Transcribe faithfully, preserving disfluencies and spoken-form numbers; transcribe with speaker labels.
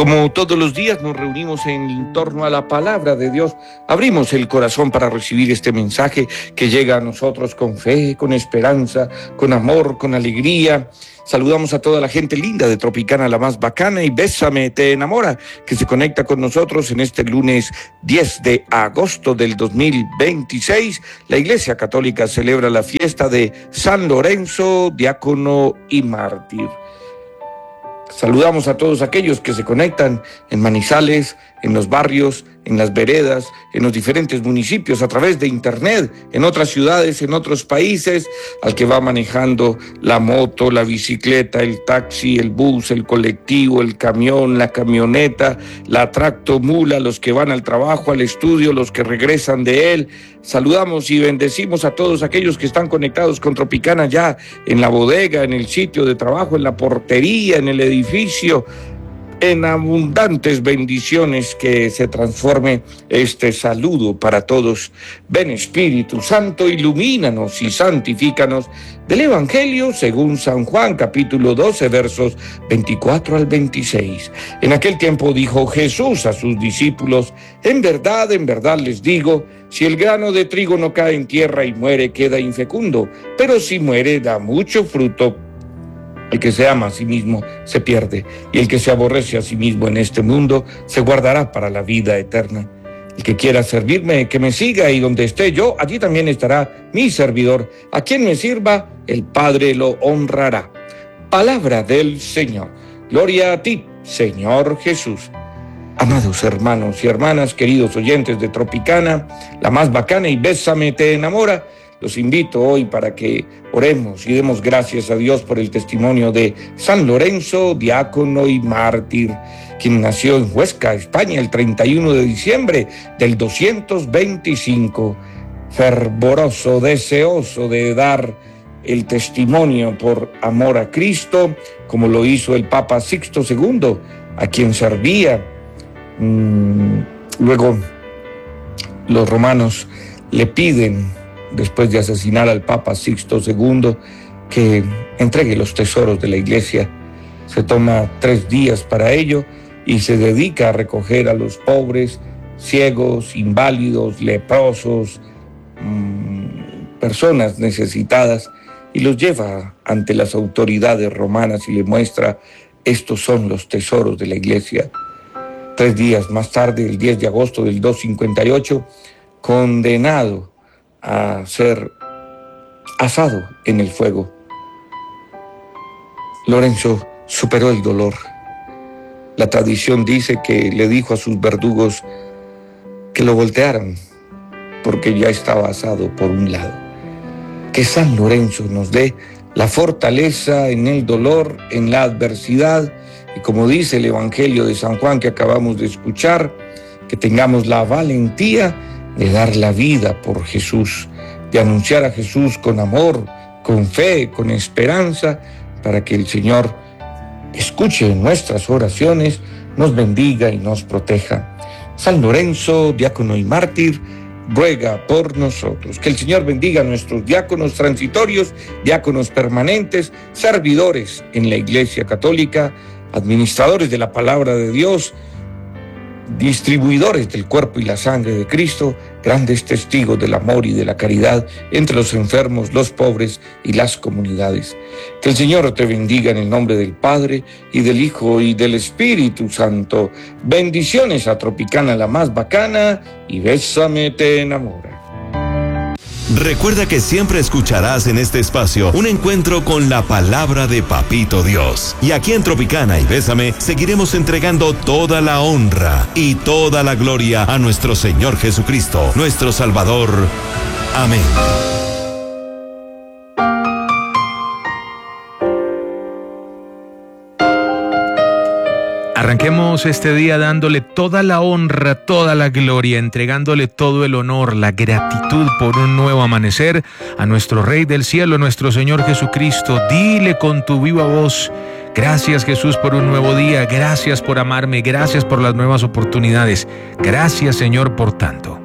Speaker 1: Como todos los días nos reunimos en torno a la palabra de Dios, abrimos el corazón para recibir este mensaje que llega a nosotros con fe, con esperanza, con amor, con alegría. Saludamos a toda la gente linda de Tropicana, la más bacana, y Bésame te enamora, que se conecta con nosotros en este lunes diez de agosto del dos mil veintiséis. La Iglesia Católica celebra la fiesta de San Lorenzo, diácono y mártir. Saludamos a todos aquellos que se conectan en Manizales, en los barrios, en las veredas, en los diferentes municipios, a través de internet, en otras ciudades, en otros países, al que va manejando la moto, la bicicleta, el taxi, el bus, el colectivo, el camión, la camioneta, la tractomula, los que van al trabajo, al estudio, los que regresan de él. Saludamos y bendecimos a todos aquellos que están conectados con Tropicana ya en la bodega, en el sitio de trabajo, en la portería, en el edificio, en abundantes bendiciones, que se transforme este saludo para todos. Ven Espíritu Santo, ilumínanos y santifícanos. Del Evangelio según San Juan, capítulo doce, versos veinticuatro al veintiséis. En aquel tiempo dijo Jesús a sus discípulos: en verdad, en verdad les digo, si el grano de trigo no cae en tierra y muere, queda infecundo, pero si muere, da mucho fruto. El que se ama a sí mismo se pierde, y el que se aborrece a sí mismo en este mundo se guardará para la vida eterna. El que quiera servirme, que me siga, y donde esté yo, allí también estará mi servidor. A quien me sirva, el Padre lo honrará. Palabra del Señor. Gloria a ti, Señor Jesús. Amados hermanos y hermanas, queridos oyentes de Tropicana, la más bacana y Bésame te enamora, los invito hoy para que oremos y demos gracias a Dios por el testimonio de San Lorenzo, diácono y mártir, quien nació en Huesca, España, el treinta y uno de diciembre del doscientos veinticinco. Fervoroso, deseoso de dar el testimonio por amor a Cristo, como lo hizo el Papa Sixto segundo, a quien servía. Mm, luego los romanos le piden, después de asesinar al Papa Sixto segundo, que entregue los tesoros de la Iglesia. Se toma tres días para ello y se dedica a recoger a los pobres, ciegos, inválidos, leprosos, mmm, personas necesitadas, y los lleva ante las autoridades romanas y le muestra: estos son los tesoros de la Iglesia. Tres días más tarde, el diez de agosto del doscientos cincuenta y ocho, condenado a ser asado en el fuego, Lorenzo superó el dolor. La tradición dice que le dijo a sus verdugos que lo voltearan, porque ya estaba asado por un lado. Que San Lorenzo nos dé la fortaleza en el dolor, en la adversidad, y como dice el Evangelio de San Juan que acabamos de escuchar, que tengamos la valentía de dar la vida por Jesús, de anunciar a Jesús con amor, con fe, con esperanza, para que el Señor escuche nuestras oraciones, nos bendiga y nos proteja. San Lorenzo, diácono y mártir, ruega por nosotros. Que el Señor bendiga a nuestros diáconos transitorios, diáconos permanentes, servidores en la Iglesia Católica, administradores de la palabra de Dios, distribuidores del cuerpo y la sangre de Cristo, grandes testigos del amor y de la caridad entre los enfermos, los pobres y las comunidades. Que el Señor te bendiga en el nombre del Padre, y del Hijo, y del Espíritu Santo. Bendiciones a Tropicana, la más bacana, y Bésame te enamora.
Speaker 2: Recuerda que siempre escucharás en este espacio un encuentro con la palabra de Papito Dios. Y aquí en Tropicana y Bésame seguiremos entregando toda la honra y toda la gloria a nuestro Señor Jesucristo, nuestro Salvador. Amén.
Speaker 3: Arranquemos este día dándole toda la honra, toda la gloria, entregándole todo el honor, la gratitud por un nuevo amanecer a nuestro Rey del Cielo, nuestro Señor Jesucristo. Dile con tu viva voz: gracias, Jesús, por un nuevo día, gracias por amarme, gracias por las nuevas oportunidades, gracias, Señor, por tanto.